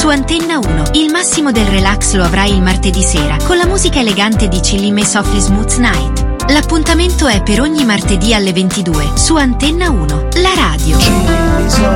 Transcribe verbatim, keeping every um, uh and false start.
Su Antenna uno, il massimo del relax lo avrai il martedì sera con la musica elegante di Chillin' Me Softly Smooth Night. L'appuntamento è per ogni martedì alle ventidue su Antenna uno, la radio.